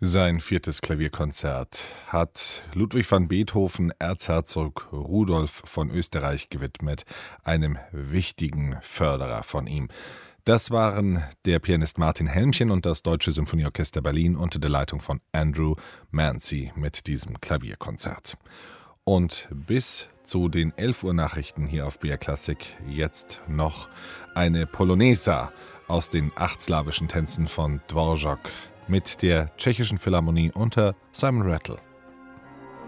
Sein viertes Klavierkonzert hat Ludwig van Beethoven Erzherzog Rudolf von Österreich gewidmet, einem wichtigen Förderer von ihm. Das waren der Pianist Martin Helmchen und das Deutsche Symphonieorchester Berlin unter der Leitung von Andrew Mancy mit diesem Klavierkonzert. Und bis zu den 11 Uhr Nachrichten hier auf BR Classic jetzt noch eine Polonesa aus den 8 slawischen Tänzen von Dvorak mit der Tschechischen Philharmonie unter Simon Rattle.